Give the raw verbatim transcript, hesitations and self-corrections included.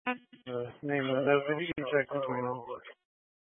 The name of the video, check out my notebook.